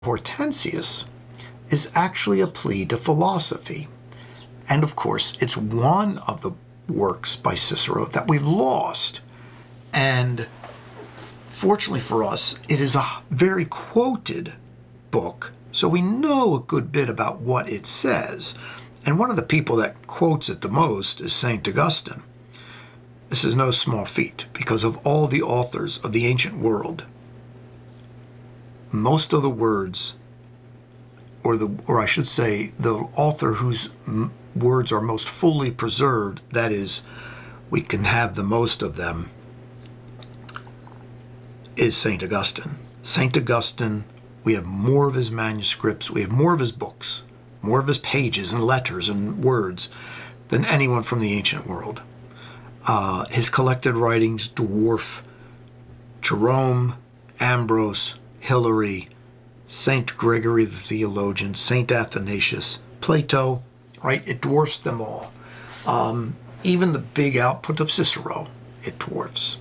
Hortensius is actually a plea to philosophy. And of course, it's one of the works by Cicero that we've lost. And fortunately for us, it is a very quoted book, so we know a good bit about what it says. And one of the people that quotes it the most is St. Augustine. This is no small feat, because of all the authors of the ancient world, most of the words, or I should say, the author whose words are most fully preserved, that is, we can have the most of them, is St. Augustine. St. Augustine, we have more of his manuscripts, we have more of his books, more of his pages and letters and words than anyone from the ancient world. His collected writings dwarf Jerome, Ambrose, Hilary, St. Gregory the theologian, St. Athanasius, Plato, right? It dwarfs them all. Even the big output of Cicero, it dwarfs.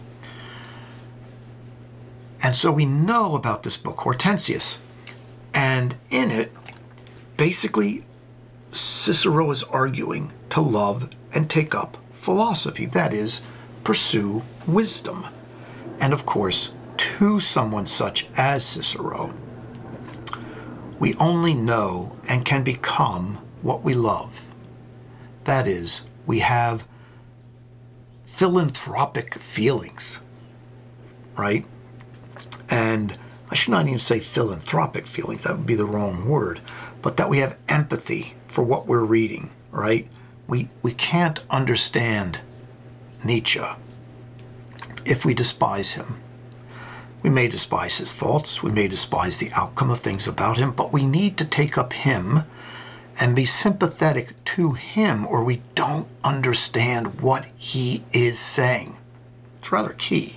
And so we know about this book, Hortensius. And in it, basically, Cicero is arguing to love and take up philosophy. That is, pursue wisdom. And of course, to someone such as Cicero, we only know and can become what we love. That is, we have philanthropic feelings, right? And I should not even say philanthropic feelings, that would be the wrong word, but that we have empathy for what we're reading, right? We can't understand Nietzsche if we despise him. We may despise his thoughts, we may despise the outcome of things about him, but we need to take up him and be sympathetic to him, or we don't understand what he is saying. It's rather key.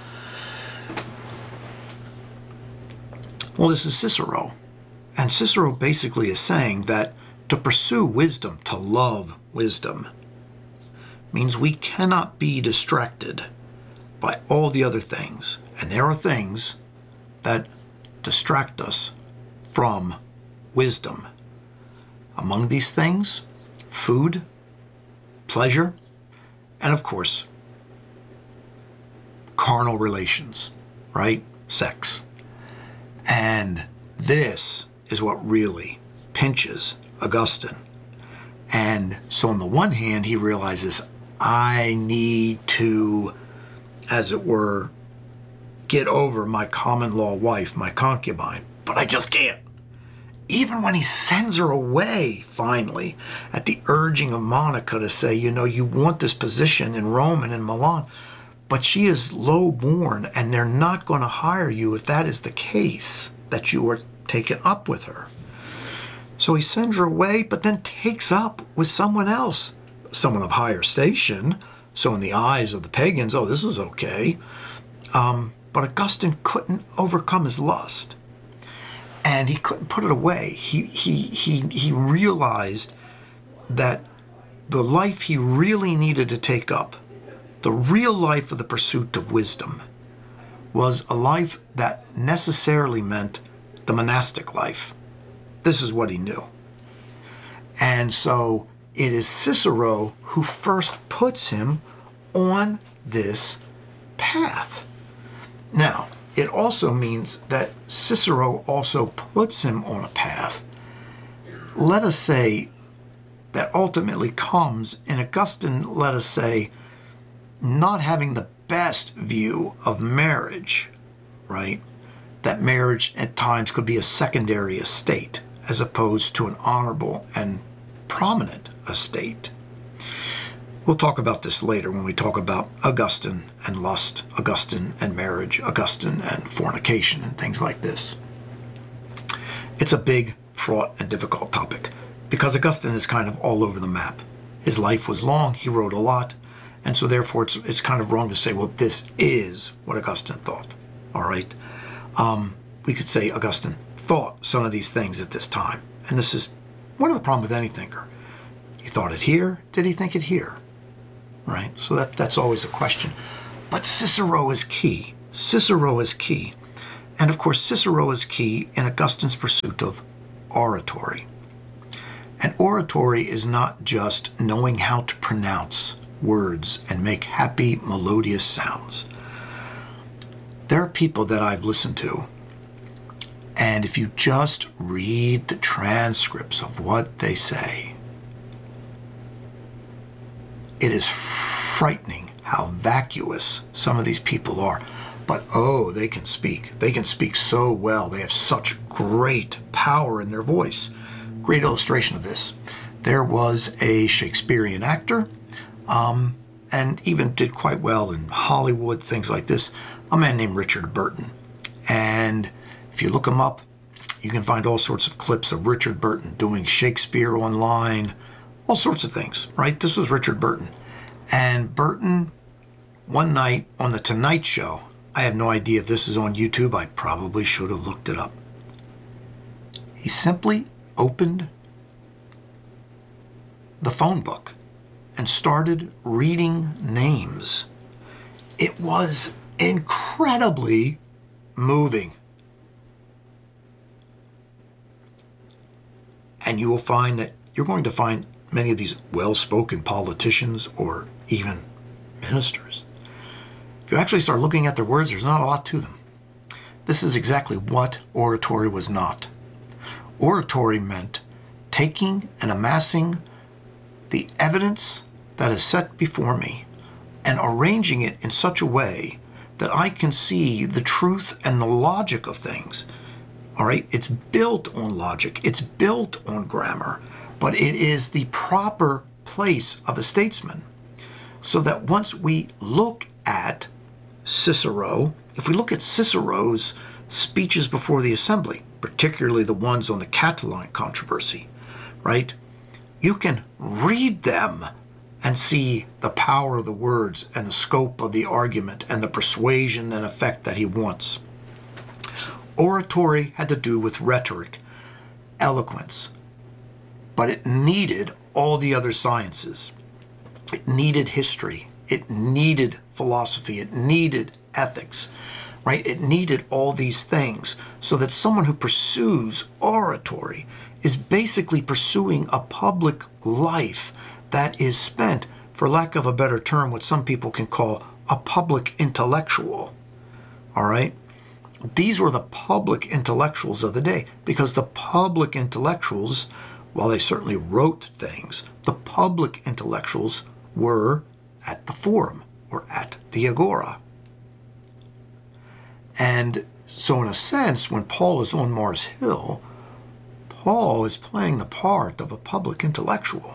Well, this is Cicero, and Cicero basically is saying that to pursue wisdom, to love wisdom, means we cannot be distracted by all the other things. And there are things that distract us from wisdom. Among these things, food, pleasure, and of course, carnal relations, right? Sex. And this is what really pinches Augustine. And so on the one hand, he realizes, I need to, as it were, get over my common law wife, my concubine, but I just can't. Even when he sends her away, finally, at the urging of Monica to say, you want this position in Rome and in Milan, but she is low-born, and they're not going to hire you if that is the case, that you are taken up with her. So he sends her away, but then takes up with someone else, someone of higher station. So in the eyes of the pagans, this is okay. But Augustine couldn't overcome his lust, and he couldn't put it away. He realized that the life he really needed to take up, the real life of the pursuit of wisdom, was a life that necessarily meant the monastic life. This is what he knew. And so it is Cicero who first puts him on this path. Now, it also means that Cicero also puts him on a path, let us say, that ultimately comes in Augustine, let us say, not having the best view of marriage, right? That marriage at times could be a secondary estate as opposed to an honorable and prominent estate. We'll talk about this later when we talk about Augustine and lust, Augustine and marriage, Augustine and fornication and things like this. It's a big, fraught, and difficult topic because Augustine is kind of all over the map. His life was long, he wrote a lot, and so therefore it's kind of wrong to say, well, this is what Augustine thought, all right? We could say Augustine thought some of these things at this time, and this is one of the problems with any thinker. He thought it here, did he think it here? Right? So that's always a question. But Cicero is key. Cicero is key. And of course, Cicero is key in Augustine's pursuit of oratory. And oratory is not just knowing how to pronounce words and make happy, melodious sounds. There are people that I've listened to, and if you just read the transcripts of what they say, it is frightening how vacuous some of these people are. But oh, they can speak. They can speak so well. They have such great power in their voice. Great illustration of this. There was a Shakespearean actor, and even did quite well in Hollywood, things like this, a man named Richard Burton. And if you look him up, you can find all sorts of clips of Richard Burton doing Shakespeare online, all sorts of things, right? This was Richard Burton. And Burton, one night on The Tonight Show, I have no idea if this is on YouTube, I probably should have looked it up. He simply opened the phone book and started reading names. It was incredibly moving. And you will find that you're going to find many of these well-spoken politicians or even ministers. If you actually start looking at their words, there's not a lot to them. This is exactly what oratory was not. Oratory meant taking and amassing the evidence that is set before me and arranging it in such a way that I can see the truth and the logic of things. All right, it's built on logic, it's built on grammar, but it is the proper place of a statesman. So that once we look at Cicero, if we look at Cicero's speeches before the assembly, particularly the ones on the Catiline controversy, right? You can read them and see the power of the words and the scope of the argument and the persuasion and effect that he wants. Oratory had to do with rhetoric, eloquence, but it needed all the other sciences. It needed history. It needed philosophy. It needed ethics, right? It needed all these things so that someone who pursues oratory is basically pursuing a public life that is spent, for lack of a better term, what some people can call a public intellectual. All right? These were the public intellectuals of the day, because the public intellectuals, while they certainly wrote things, the public intellectuals were at the forum or at the agora. And so in a sense, when Paul is on Mars Hill, Paul is playing the part of a public intellectual.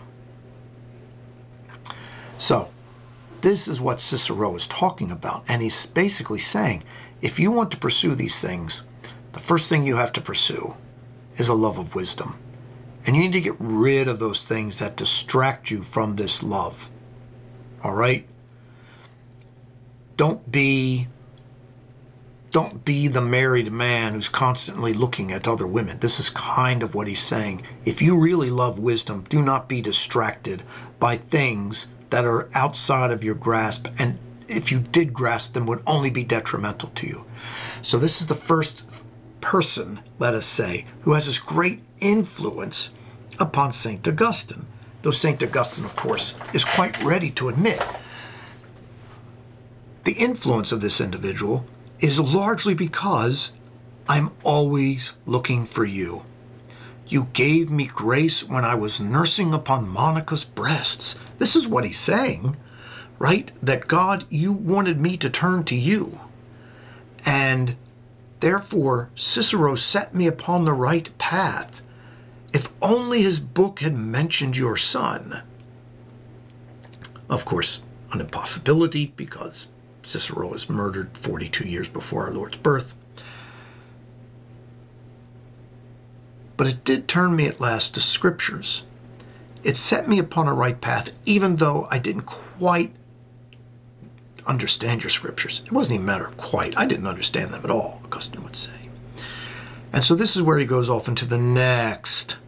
So this is what Cicero is talking about. And he's basically saying, if you want to pursue these things, the first thing you have to pursue is a love of wisdom. And you need to get rid of those things that distract you from this love. All right? Don't be the married man who's constantly looking at other women. This is kind of what he's saying. If you really love wisdom, do not be distracted by things that are outside of your grasp, and if you did grasp them, would only be detrimental to you. So this is the first person, let us say, who has this great influence upon St. Augustine. Though St. Augustine, of course, is quite ready to admit the influence of this individual is largely because I'm always looking for you. You gave me grace when I was nursing upon Monica's breasts. This is what he's saying, right? That God, you wanted me to turn to you. And therefore, Cicero set me upon the right path. If only his book had mentioned your son. Of course, an impossibility because Cicero was murdered 42 years before our Lord's birth. But it did turn me at last to scriptures. It set me upon a right path, even though I didn't quite understand your scriptures. It wasn't even a matter of quite. I didn't understand them at all, Augustine would say. And so this is where he goes off into the next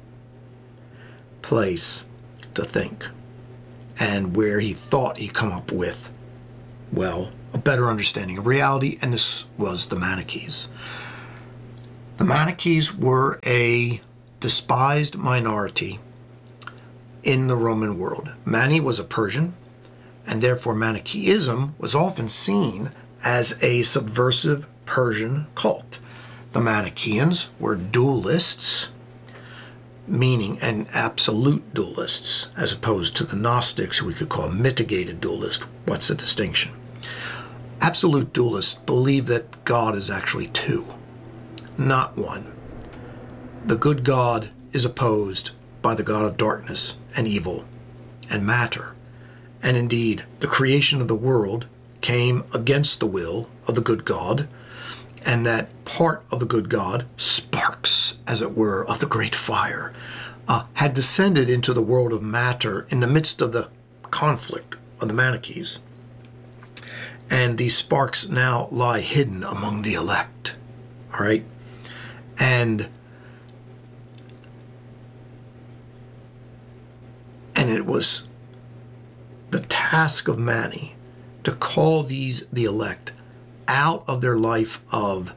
place to think, and where he thought he'd come up with, well, a better understanding of reality, and this was the Manichees. The Manichees were a despised minority in the Roman world. Mani was a Persian, and therefore Manichaeism was often seen as a subversive Persian cult. The Manichaeans were dualists, meaning an absolute dualists, as opposed to the Gnostics, who we could call mitigated dualists. What's the distinction? Absolute dualists believe that God is actually two, not one. The good God is opposed by the God of darkness and evil and matter. And indeed, the creation of the world came against the will of the good God, and that part of the good God, sparks, as it were, of the great fire, had descended into the world of matter in the midst of the conflict of the Manichees. And these sparks now lie hidden among the elect. All right? And it was the task of Mani to call these, the elect, out of their life of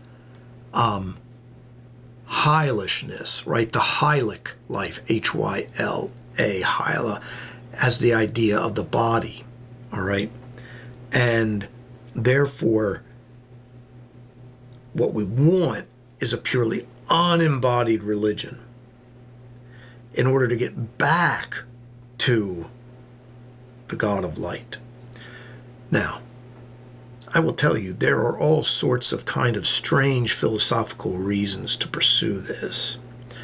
hylishness, right? The hylic life, H-Y-L-A, hyla, as the idea of the body, all right? And therefore, what we want is a purely unembodied religion in order to get back to the God of light. Now, I will tell you, there are all sorts of kind of strange philosophical reasons to pursue this.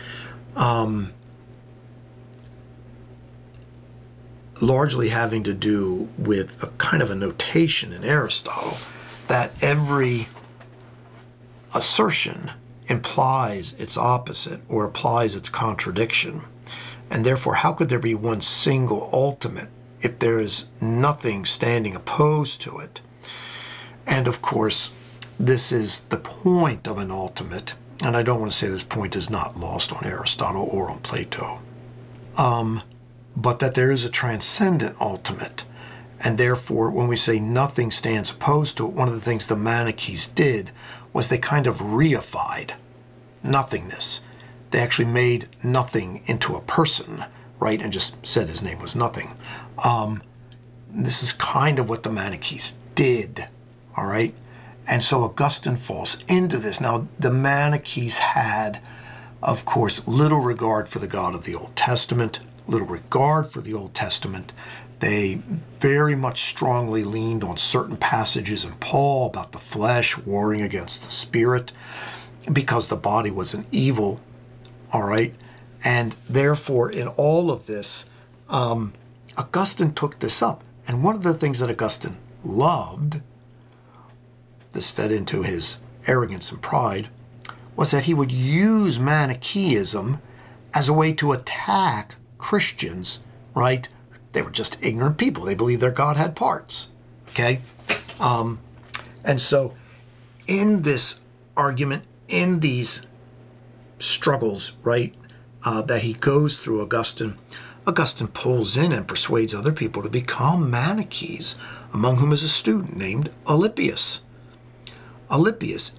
Largely having to do with a kind of a notation in Aristotle that every assertion implies its opposite or implies its contradiction. And therefore, how could there be one single ultimate if there is nothing standing opposed to it? And of course, this is the point of an ultimate, and I don't want to say this point is not lost on Aristotle or on Plato, but that there is a transcendent ultimate. And therefore, when we say nothing stands opposed to it, one of the things the Manichees did was they kind of reified nothingness. They actually made nothing into a person, right, and just said his name was nothing. This is kind of what the Manichees did, all right? And so Augustine falls into this. Now, the Manichees had, of course, little regard for the God of the Old Testament, little regard for the Old Testament. They very much strongly leaned on certain passages in Paul about the flesh warring against the spirit because the body was an evil, all right? And therefore, in all of this, Augustine took this up. And one of the things that Augustine loved, this fed into his arrogance and pride, was that he would use Manichaeism as a way to attack Christians, right? They were just ignorant people. They believed their God had parts, okay? And so in this argument, in these struggles, right, that he goes through, Augustine pulls in and persuades other people to become Manichees, among whom is a student named Alypius. Alypius,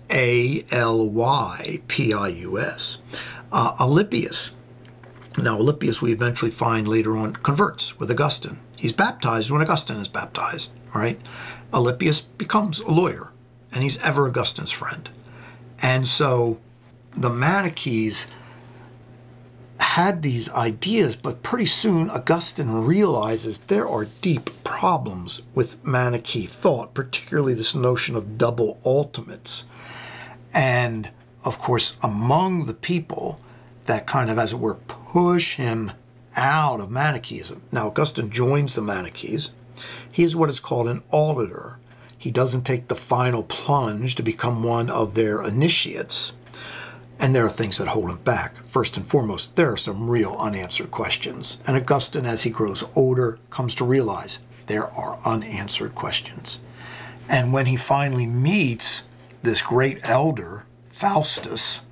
A-L-Y-P-I-U-S. Alypius. Now, Alypius, we eventually find later on, converts with Augustine. He's baptized when Augustine is baptized, all right? Alypius becomes a lawyer, and he's ever Augustine's friend. And so the Manichees had these ideas, but pretty soon Augustine realizes there are deep problems with Manichae thought, particularly this notion of double ultimates. And of course, among the people that kind of, as it were, push him out of Manichaeism. Now, Augustine joins the Manichees. He is what is called an auditor. He doesn't take the final plunge to become one of their initiates. And there are things that hold him back. First and foremost, there are some real unanswered questions. And Augustine, as he grows older, comes to realize there are unanswered questions. And when he finally meets this great elder, Faustus,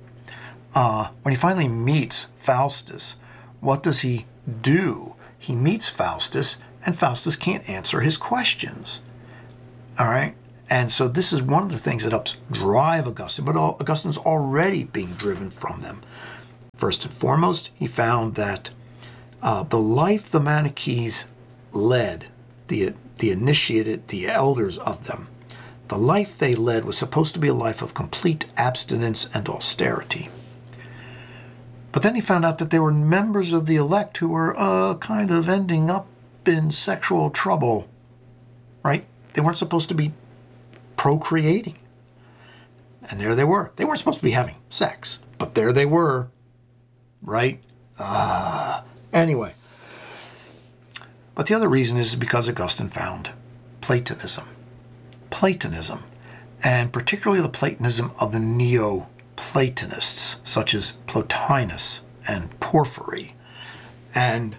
what does he do? He meets Faustus, and Faustus can't answer his questions. All right? And so this is one of the things that helps drive Augustine, but Augustine's already being driven from them. First and foremost, he found that the life the Manichees led, the initiated, the elders of them, the life they led was supposed to be a life of complete abstinence and austerity. But then he found out that there were members of the elect who were kind of ending up in sexual trouble, right? They weren't supposed to be procreating. And there they were. They weren't supposed to be having sex, but there they were, right? Anyway. But the other reason is because Augustine found Platonism. Platonism, and particularly the Platonism of the Neoplatonists, such as Plotinus and Porphyry. And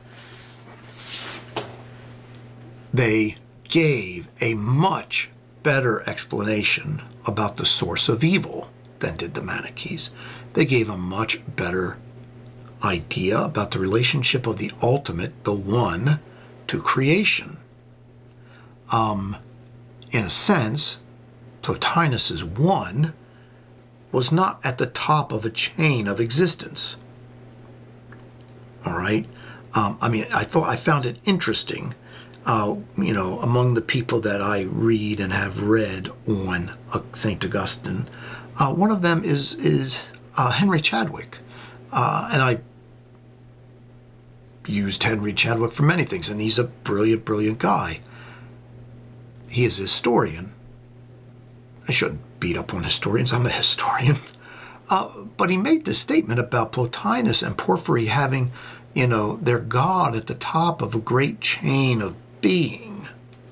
they gave a much better explanation about the source of evil than did the Manichees. They gave a much better idea about the relationship of the ultimate, the one, to creation. In a sense, Plotinus's one was not at the top of a chain of existence. All right? I found it interesting, among the people that I read and have read on St. Augustine. One of them is Henry Chadwick. And I used Henry Chadwick for many things, and he's a brilliant, brilliant guy. He is a historian. I shouldn't beat up on historians. I'm a historian. But he made this statement about Plotinus and Porphyry having, their God at the top of a great chain of being,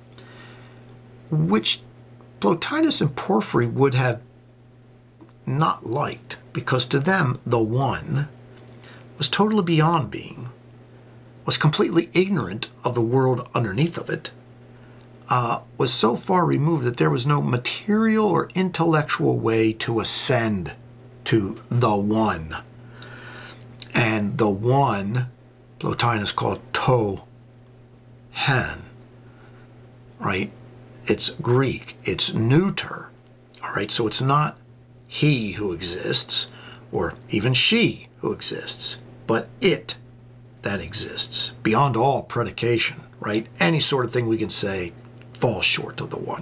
which Plotinus and Porphyry would have not liked, because to them, the one was totally beyond being, was completely ignorant of the world underneath of it, was so far removed that there was no material or intellectual way to ascend to the one. And the one, Plotinus called to han, right? It's Greek, it's neuter, all right? So it's not he who exists, or even she who exists, but it that exists, beyond all predication, right? Any sort of thing we can say falls short of the one.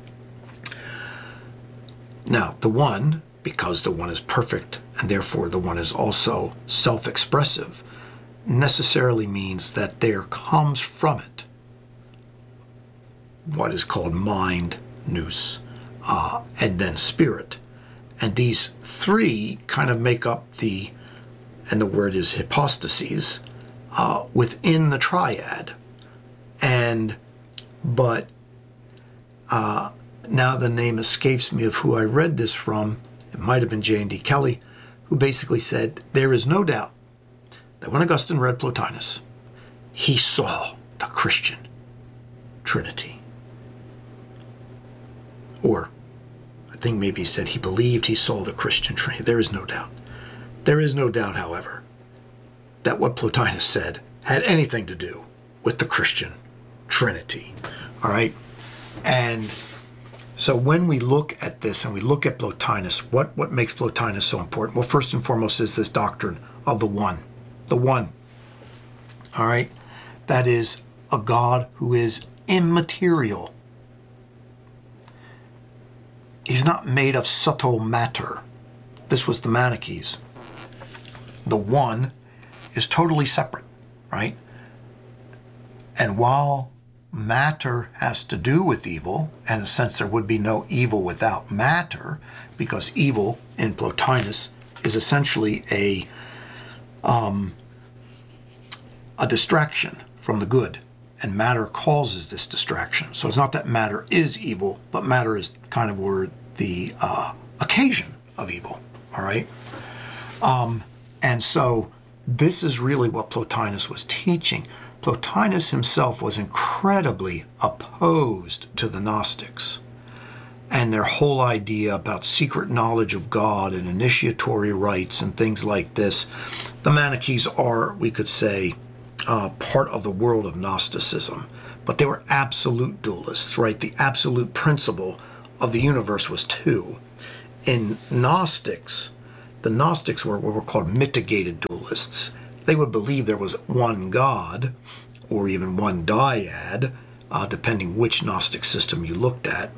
Now, the one, because the one is perfect, and therefore the one is also self-expressive, necessarily means that there comes from it what is called mind, nous, and then spirit. And these three kind of make up and the word is hypostases, within the triad. But now the name escapes me of who I read this from. It might have been J.N.D. Kelly, who basically said, there is no doubt that when Augustine read Plotinus, he saw the Christian Trinity. Or, I think maybe he said he believed he saw the Christian Trinity. There is no doubt. There is no doubt, however, that what Plotinus said had anything to do with the Christian Trinity. All right? And so when we look at this and we look at Plotinus, what makes Plotinus so important? Well, first and foremost is this doctrine of the one. The one. All right? That is a God who is immaterial. He's not made of subtle matter. This was the Manichees. The one is totally separate, right? And while matter has to do with evil, and in a sense there would be no evil without matter, because evil in Plotinus is essentially a distraction from the good, and matter causes this distraction. So it's not that matter is evil, but matter is kind of where the occasion of evil, all right? And so this is really what Plotinus was teaching. Plotinus himself was incredibly opposed to the Gnostics and their whole idea about secret knowledge of God and initiatory rites and things like this. The Manichees are, we could say, part of the world of Gnosticism, but they were absolute dualists, right? The absolute principle of the universe was two. In Gnostics, the Gnostics were what were called mitigated dualists. They would believe there was one God, or even one dyad, depending which Gnostic system you looked at.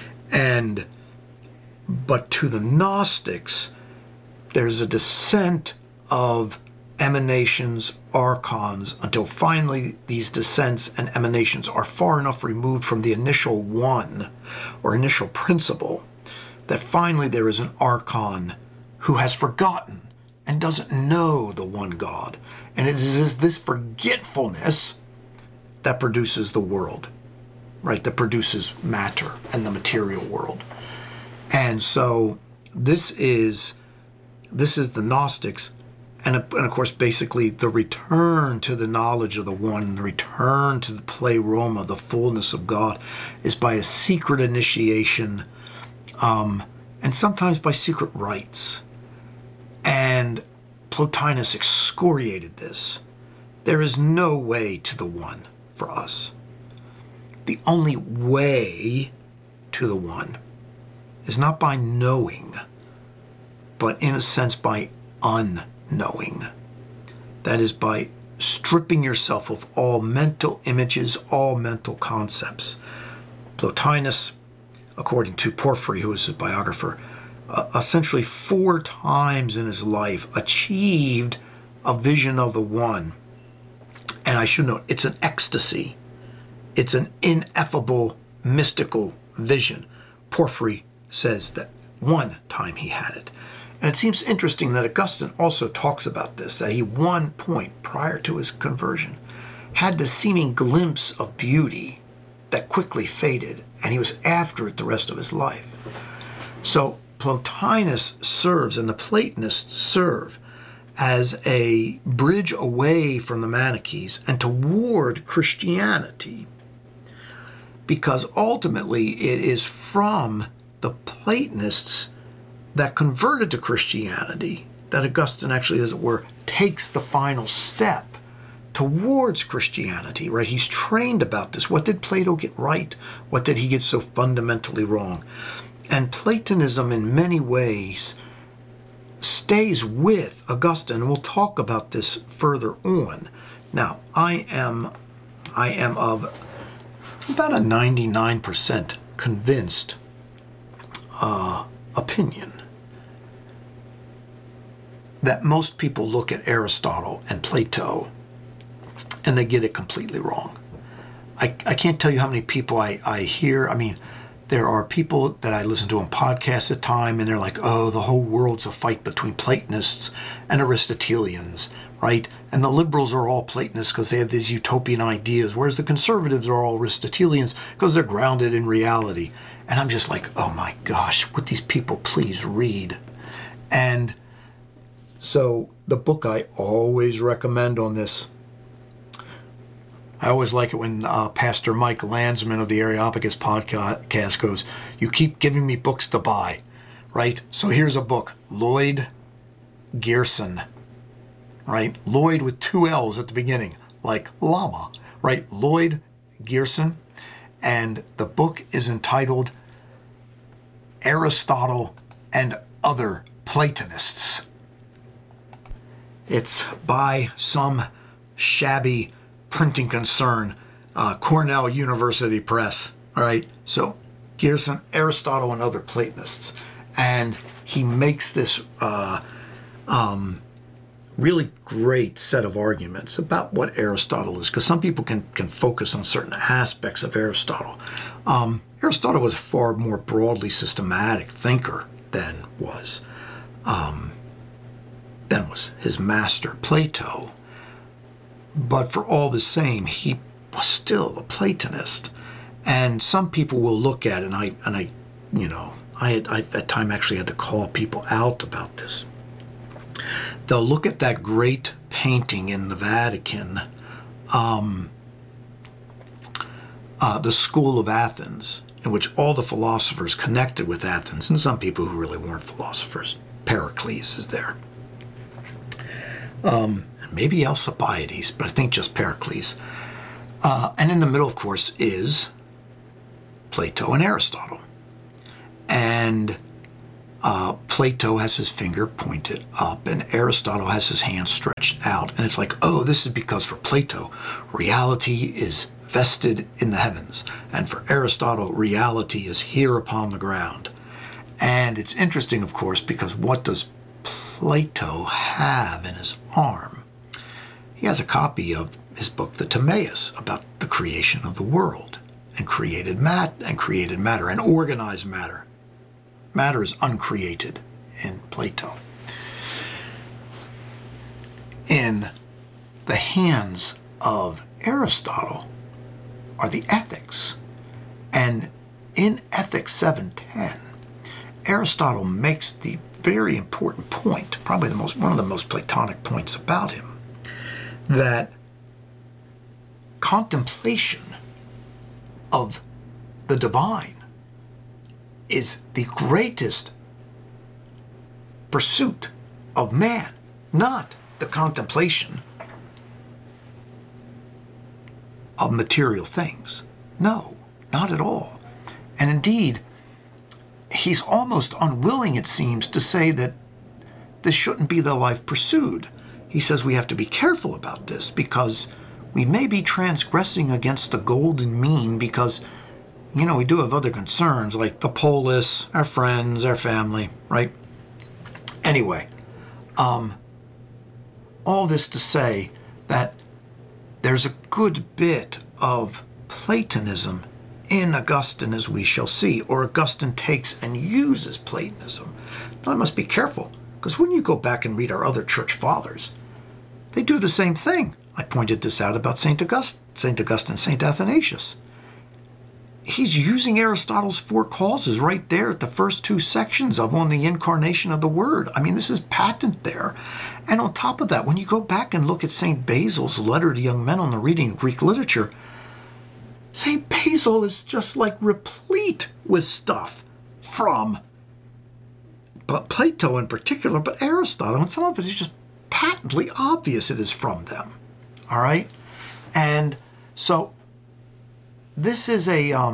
But to the Gnostics, there's a descent of emanations, archons, until finally these descents and emanations are far enough removed from the initial one or initial principle that finally there is an archon who has forgotten and doesn't know the one God. And it is this forgetfulness that produces the world, right? That produces matter and the material world. And so this is the Gnostics, and of course, basically the return to the knowledge of the one, the return to the pleroma, the fullness of God, is by a secret initiation, and sometimes by secret rites. And Plotinus excoriated this. There is no way to the one for us. The only way to the one is not by knowing, but in a sense by unknowing. That is by stripping yourself of all mental images, all mental concepts. Plotinus, according to Porphyry, who is his biographer, essentially 4 times in his life achieved a vision of the one. And I should note, it's an ecstasy. It's an ineffable, mystical vision. Porphyry says that one time he had it. And it seems interesting that Augustine also talks about this, that he one point prior to his conversion had this seeming glimpse of beauty that quickly faded, and he was after it the rest of his life. So Plotinus serves, and the Platonists serve, as a bridge away from the Manichees and toward Christianity, because ultimately it is from the Platonists that converted to Christianity that Augustine actually, as it were, takes the final step towards Christianity, right? He's trained about this. What did Plato get right? What did he get so fundamentally wrong? And Platonism, in many ways, stays with Augustine, and we'll talk about this further on. Now, I am of about a 99% convinced opinion that most people look at Aristotle and Plato and they get it completely wrong. I can't tell you how many people I hear. I mean, there are people that I listen to on podcasts at the time, and they're like, oh, the whole world's a fight between Platonists and Aristotelians, right? And the liberals are all Platonists because they have these utopian ideas, whereas the conservatives are all Aristotelians because they're grounded in reality. And I'm just like, oh my gosh, would these people please read? And so the book I always recommend on this, I always like it when Pastor Mike Landsman of the Areopagus podcast goes, you keep giving me books to buy, right? So here's a book, Lloyd Gerson, right? Lloyd with 2 L's at the beginning, like llama, right? Lloyd Gerson. And the book is entitled Aristotle and Other Platonists. It's by some shabby printing concern, Cornell University Press. All right, so Gerson, Aristotle and Other Platonists, and he makes this really great set of arguments about what Aristotle is, because some people can focus on certain aspects of Aristotle. Aristotle was a far more broadly systematic thinker than was his master Plato. But for all the same, he was still a Platonist. And some people will look at it, and I at time actually had to call people out about this. They'll look at that great painting in the Vatican, the School of Athens, in which all the philosophers connected with Athens, and some people who really weren't philosophers. Pericles is there. And maybe Alcibiades, but I think just Pericles. And in the middle, of course, is Plato and Aristotle. And Plato has his finger pointed up, and Aristotle has his hand stretched out. And it's like, oh, this is because for Plato, reality is vested in the heavens. And for Aristotle, reality is here upon the ground. And it's interesting, of course, because what does Plato have in his arm? He has a copy of his book, the Timaeus, about the creation of the world and created matter and organized matter. Matter is uncreated in Plato. In the hands of Aristotle are the ethics. And in Ethics 7:10, Aristotle makes the very important point, probably one of the most Platonic points about him, that contemplation of the divine is the greatest pursuit of man, not the contemplation of material things. No, not at all. And indeed, he's almost unwilling, it seems, to say that this shouldn't be the life pursued. He says we have to be careful about this because we may be transgressing against the golden mean because, we do have other concerns like the polis, our friends, our family, right? Anyway, all this to say that there's a good bit of Platonism in Augustine, as we shall see, or Augustine takes and uses Platonism. Now, I must be careful, because when you go back and read our other church fathers, they do the same thing. I pointed this out about St. Augustine, St. Athanasius. He's using Aristotle's four causes right there at the first two sections on the incarnation of the Word. I mean, this is patent there. And on top of that, when you go back and look at St. Basil's letter to young men on the reading of Greek literature, St. Basil is just like replete with stuff from Plato in particular, but Aristotle, and some of it is just patently obvious it is from them. All right? And so this is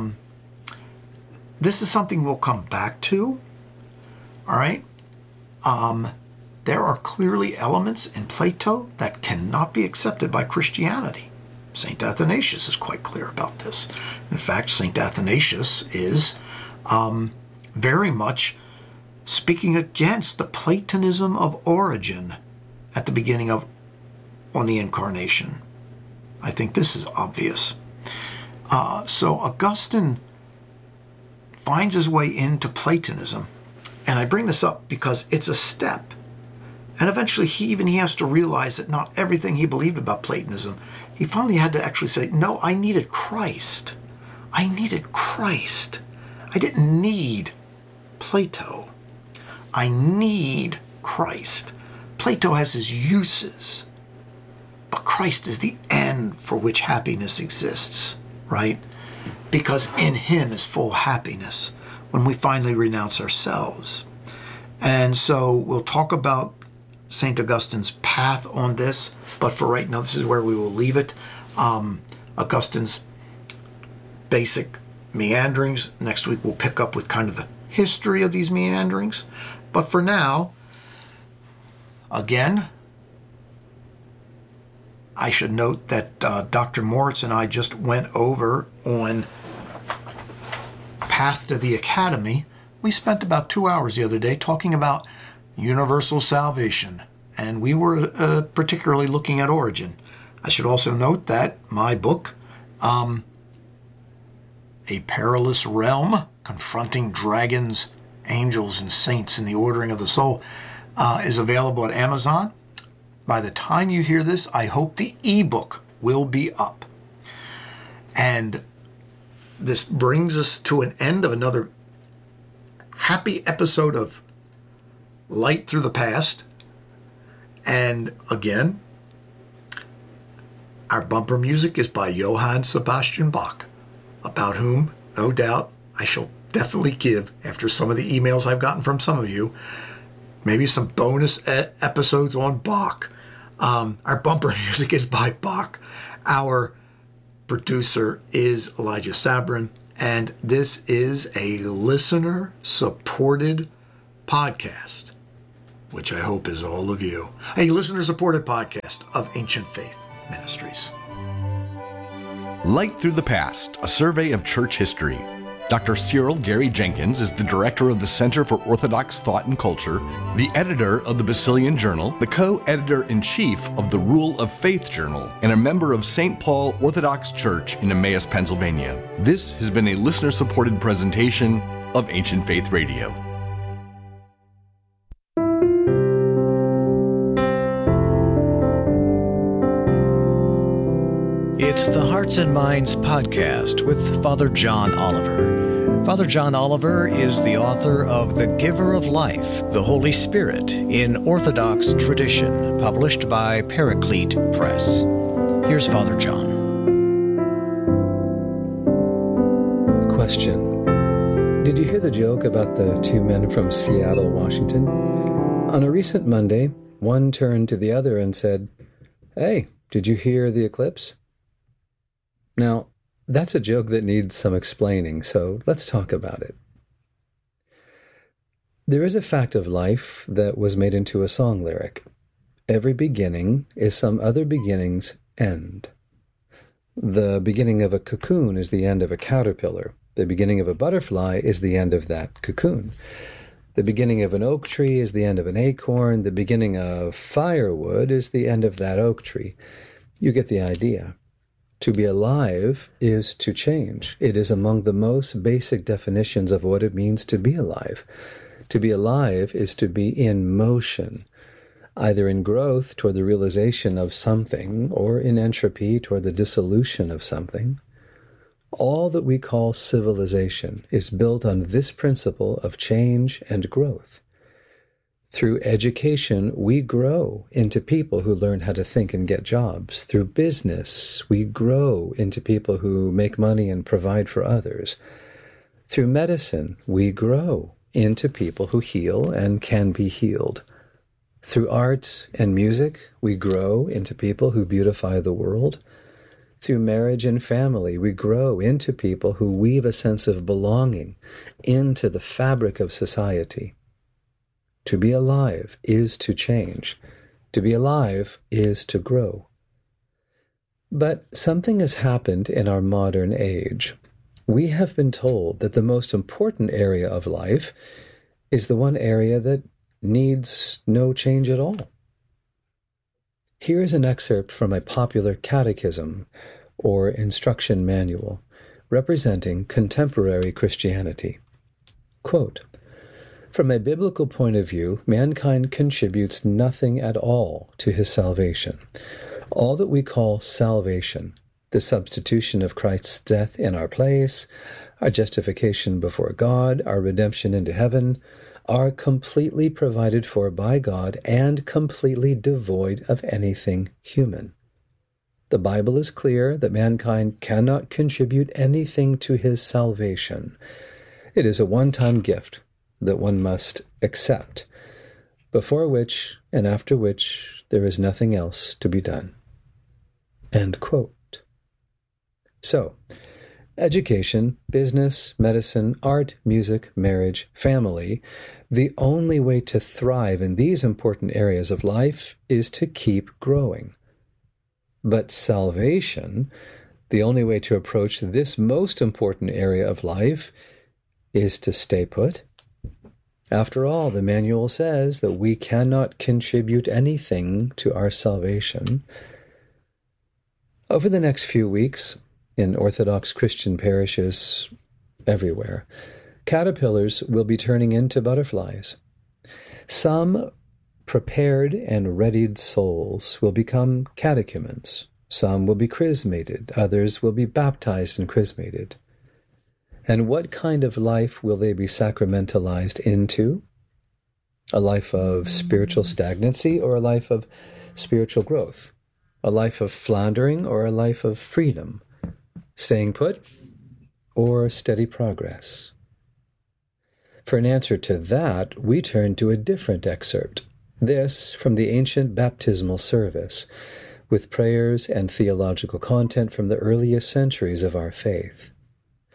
something we'll come back to. All right? There are clearly elements in Plato that cannot be accepted by Christianity. St. Athanasius is quite clear about this. In fact, St. Athanasius is very much speaking against the Platonism of Origen at the beginning on the Incarnation. I think this is obvious. So Augustine finds his way into Platonism, and I bring this up because it's a step. And eventually he has to realize that not everything he believed about Platonism, he finally had to actually say, no, I needed Christ. I needed Christ. I didn't need Plato. I need Christ. Plato has his uses, but Christ is the end for which happiness exists, right? Because in him is full happiness when we finally renounce ourselves. And so we'll talk about St. Augustine's path on this, but for right now, this is where we will leave it. Augustine's basic meanderings. Next week, we'll pick up with kind of the history of these meanderings. But for now, again, I should note that Dr. Moritz and I just went over on Path to the Academy. We spent about 2 hours the other day talking about universal salvation, and we were particularly looking at Origen. I should also note that my book, A Perilous Realm, Confronting Dragons, Angels, and Saints in the Ordering of the Soul, is available at Amazon. By the time you hear this, I hope the ebook will be up. And this brings us to an end of another happy episode of Light Through the Past. And again, our bumper music is by Johann Sebastian Bach, about whom, no doubt, I shall definitely give, after some of the emails I've gotten from some of you, maybe some bonus episodes on Bach. Our bumper music is by Bach. Our producer is Elijah Sabrin, And this is a listener-supported podcast, which I hope is all of you. A listener-supported podcast of Ancient Faith Ministries. Light Through the Past, a survey of church history. Dr. Cyril Gary Jenkins is the director of the Center for Orthodox Thought and Culture, the editor of the Basilian Journal, the co-editor-in-chief of the Rule of Faith Journal, and a member of St. Paul Orthodox Church in Emmaus, Pennsylvania. This has been a listener-supported presentation of Ancient Faith Radio. It's the Hearts and Minds podcast with Father John Oliver. Father John Oliver is the author of The Giver of Life, the Holy Spirit in Orthodox Tradition, published by Paraclete Press. Here's Father John. Question. Did you hear the joke about the two men from Seattle, Washington? On a recent Monday, one turned to the other and said, "Hey, did you hear the eclipse?" Now, that's a joke that needs some explaining, so let's talk about it. There is a fact of life that was made into a song lyric. Every beginning is some other beginning's end. The beginning of a cocoon is the end of a caterpillar. The beginning of a butterfly is the end of that cocoon. The beginning of an oak tree is the end of an acorn. The beginning of firewood is the end of that oak tree. You get the idea. To be alive is to change. It is among the most basic definitions of what it means to be alive. To be alive is to be in motion, either in growth toward the realization of something or in entropy toward the dissolution of something. All that we call civilization is built on this principle of change and growth. Through education, we grow into people who learn how to think and get jobs. Through business, we grow into people who make money and provide for others. Through medicine, we grow into people who heal and can be healed. Through art and music, we grow into people who beautify the world. Through marriage and family, we grow into people who weave a sense of belonging into the fabric of society. To be alive is to change. To be alive is to grow. But something has happened in our modern age. We have been told that the most important area of life is the one area that needs no change at all. Here's an excerpt from a popular catechism or instruction manual representing contemporary Christianity. Quote, "From a biblical point of view, mankind contributes nothing at all to his salvation. All that we call salvation, the substitution of Christ's death in our place, our justification before God, our redemption into heaven, are completely provided for by God and completely devoid of anything human. The Bible is clear that mankind cannot contribute anything to his salvation. It is a one-time gift that one must accept, before which and after which there is nothing else to be done." End quote. So, education, business, medicine, art, music, marriage, family, the only way to thrive in these important areas of life is to keep growing. But salvation, the only way to approach this most important area of life, is to stay put. After all, the manual says that we cannot contribute anything to our salvation. Over the next few weeks, in Orthodox Christian parishes everywhere, caterpillars will be turning into butterflies. Some prepared and readied souls will become catechumens. Some will be chrismated. Others will be baptized and chrismated. And what kind of life will they be sacramentalized into? A life of spiritual stagnancy or a life of spiritual growth? A life of floundering or a life of freedom? Staying put or steady progress? For an answer to that, we turn to a different excerpt. This from the ancient baptismal service, with prayers and theological content from the earliest centuries of our faith.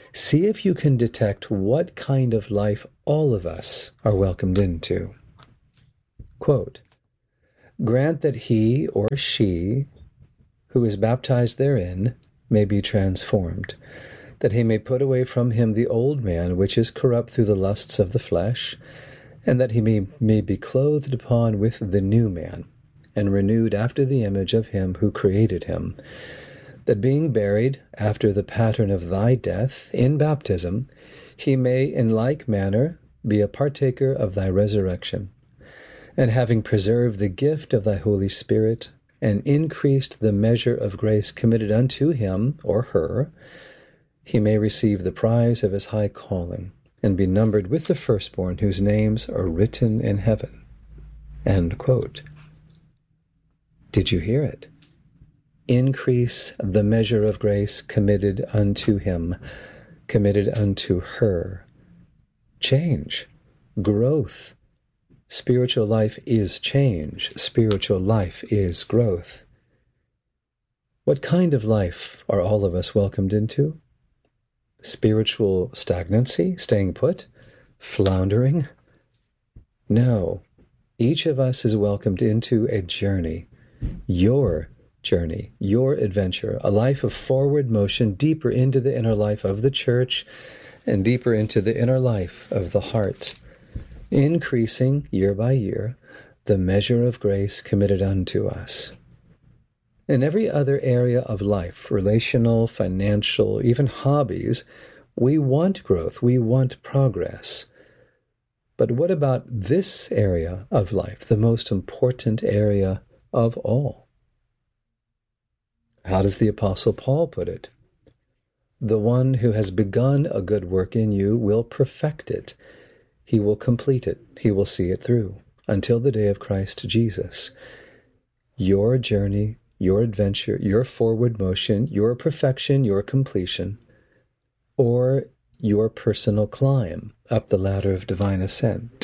See if you can detect what kind of life all of us are welcomed into. Quote, "Grant that he or she who is baptized therein may be transformed, that he may put away from him the old man which is corrupt through the lusts of the flesh, and that he may be clothed upon with the new man, and renewed after the image of him who created him, that being buried after the pattern of thy death in baptism, he may in like manner be a partaker of thy resurrection, and having preserved the gift of thy Holy Spirit, and increased the measure of grace committed unto him or her, he may receive the prize of his high calling, and be numbered with the firstborn whose names are written in heaven." End quote. Did you hear it? Increase the measure of grace committed unto him, committed unto her. Change, growth. Spiritual life is change. Spiritual life is growth. What kind of life are all of us welcomed into? Spiritual stagnancy, staying put, floundering? No. Each of us is welcomed into a journey, your adventure, a life of forward motion deeper into the inner life of the church and deeper into the inner life of the heart, increasing year by year the measure of grace committed unto us. In every other area of life, relational, financial, even hobbies, we want growth, we want progress. But what about this area of life, the most important area of all? How does the Apostle Paul put it? "The one who has begun a good work in you will perfect it. He will complete it. He will see it through until the day of Christ Jesus." Your journey, your adventure, your forward motion, your perfection, your completion, or your personal climb up the ladder of divine ascent.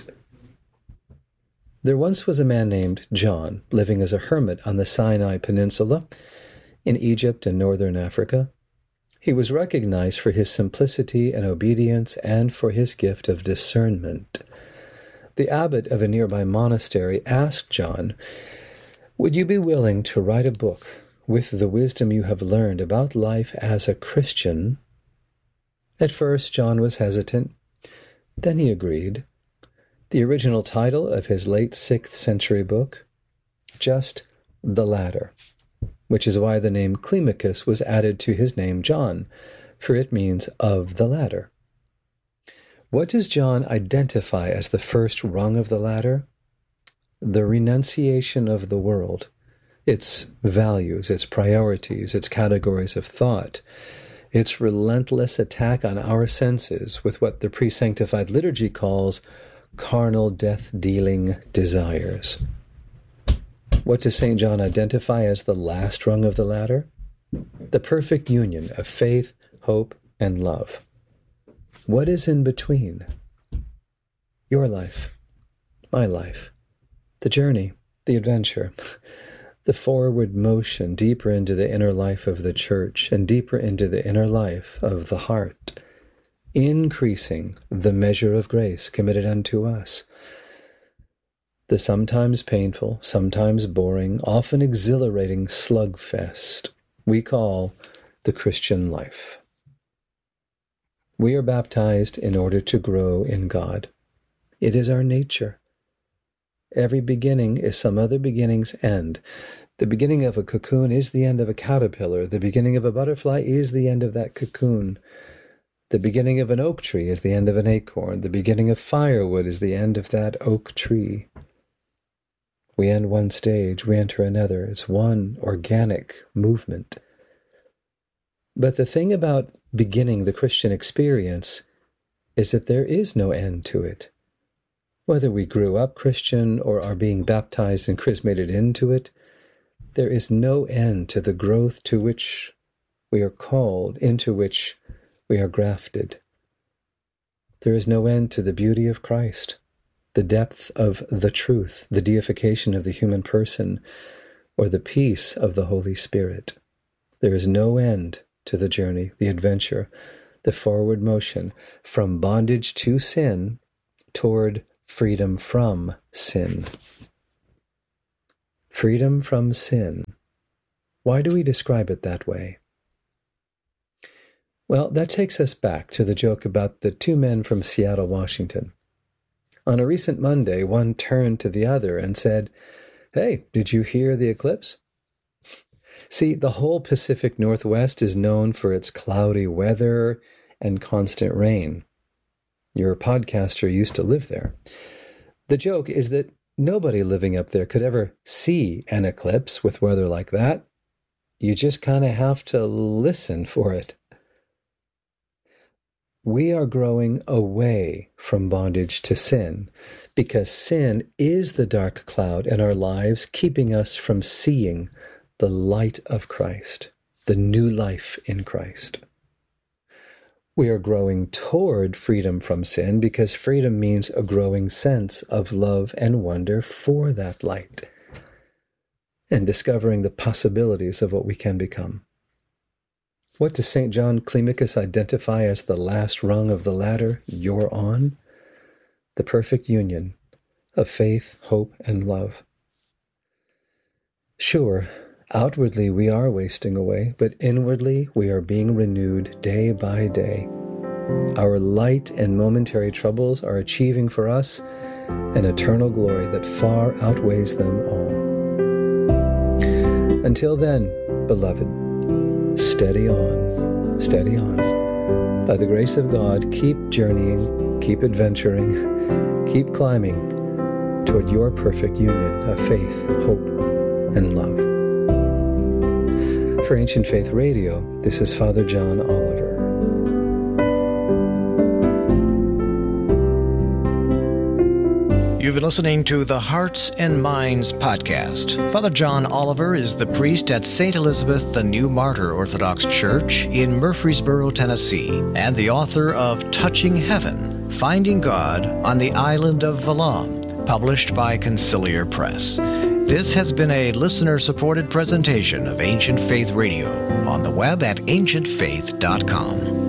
There once was a man named John living as a hermit on the Sinai Peninsula in Egypt and northern Africa. He was recognized for his simplicity and obedience and for his gift of discernment. The abbot of a nearby monastery asked John, "Would you be willing to write a book with the wisdom you have learned about life as a Christian?" At first, John was hesitant. Then he agreed. The original title of his late 6th century book, just The Ladder, which is why the name Climacus was added to his name John, for it means of the ladder. What does John identify as the first rung of the ladder? The renunciation of the world, its values, its priorities, its categories of thought, its relentless attack on our senses with what the pre-sanctified liturgy calls carnal death-dealing desires. What does St. John identify as the last rung of the ladder? The perfect union of faith, hope, and love. What is in between? Your life, my life, the journey, the adventure, the forward motion deeper into the inner life of the church and deeper into the inner life of the heart, increasing the measure of grace committed unto us. The sometimes painful, sometimes boring, often exhilarating slugfest we call the Christian life. We are baptized in order to grow in God. It is our nature. Every beginning is some other beginning's end. The beginning of a cocoon is the end of a caterpillar. The beginning of a butterfly is the end of that cocoon. The beginning of an oak tree is the end of an acorn. The beginning of firewood is the end of that oak tree. We end one stage, we enter another. It's one organic movement. But the thing about beginning the Christian experience is that there is no end to it. Whether we grew up Christian or are being baptized and chrismated into it, there is no end to the growth to which we are called, into which we are grafted. There is no end to the beauty of Christ, the depth of the truth, the deification of the human person, or the peace of the Holy Spirit. There is no end to the journey, the adventure, the forward motion from bondage to sin toward freedom from sin. Freedom from sin. Why do we describe it that way? Well, that takes us back to the joke about the two men from Seattle, Washington. On a recent Monday, one turned to the other and said, "Hey, did you hear the eclipse?" See, the whole Pacific Northwest is known for its cloudy weather and constant rain. Your podcaster used to live there. The joke is that nobody living up there could ever see an eclipse with weather like that. You just kind of have to listen for it. We are growing away from bondage to sin because sin is the dark cloud in our lives, keeping us from seeing the light of Christ, the new life in Christ. We are growing toward freedom from sin because freedom means a growing sense of love and wonder for that light and discovering the possibilities of what we can become. What does St. John Climacus identify as the last rung of the ladder you're on? The perfect union of faith, hope, and love. Sure, outwardly we are wasting away, but inwardly we are being renewed day by day. Our light and momentary troubles are achieving for us an eternal glory that far outweighs them all. Until then, beloved, steady on, steady on. By the grace of God, keep journeying, keep adventuring, keep climbing toward your perfect union of faith, hope, and love. For Ancient Faith Radio, this is Father John Oliver. You've been listening to the Hearts and Minds podcast. Father John Oliver is the priest at St. Elizabeth the New Martyr Orthodox Church in Murfreesboro, Tennessee, and the author of Touching Heaven, Finding God on the Island of Valum, published by Conciliar Press. This has been a listener-supported presentation of Ancient Faith Radio on the web at ancientfaith.com.